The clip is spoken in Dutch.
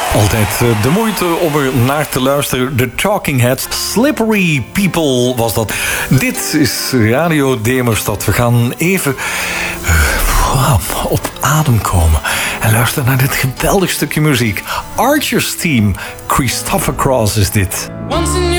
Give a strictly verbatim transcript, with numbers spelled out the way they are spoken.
Altijd de moeite om er naar te luisteren. The Talking Heads, Slippery People was dat. Dit is Radio Demerstad. We gaan even uh, op adem komen en luisteren naar dit geweldig stukje muziek. Archer's Team, Christopher Cross is dit. Once in